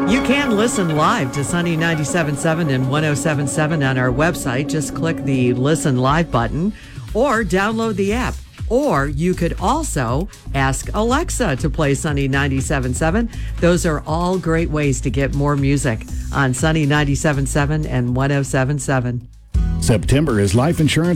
You can listen live to Sunny 97.7 and 107.7 on our website. Just click the Listen Live button or download the app. Or you could also ask Alexa to play Sunny 97.7. Those are all great ways to get more music on Sunny 97.7 and 107.7. September is Life Insurance